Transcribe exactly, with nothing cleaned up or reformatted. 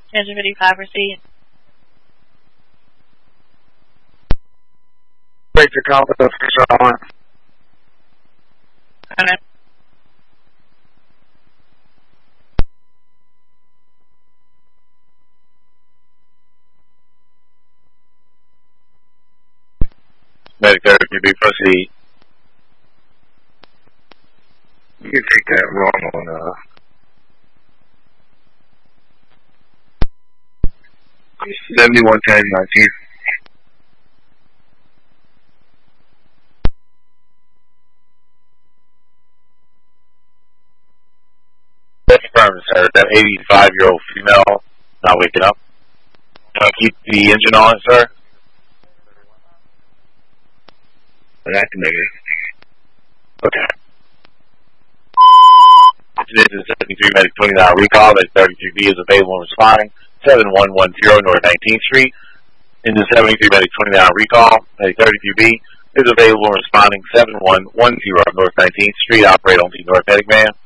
ten fifty-five, proceed. Break the competence on. Okay. Medic thirty-three B, proceed. You can take that wrong on, uh... seventy-one ten nineteen. That's affirmative, sir. That eighty-five-year-old female not waking up. You want to keep the engine on, sir? That's negative. Okay. This is seventy-three Medic twenty-nine recall. Medic thirty-three B is available and responding. seven one one zero North nineteenth Street. Engine seventy-three Medic twenty-nine recall. Medic thirty-three B is available and responding. seven one one zero North nineteenth Street. Operate on the North Medic man.